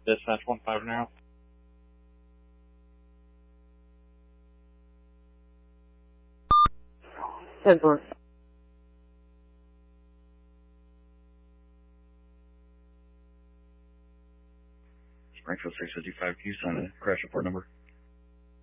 Dispatch 15 now. Edward. Springfield 655 Houston, crash report number.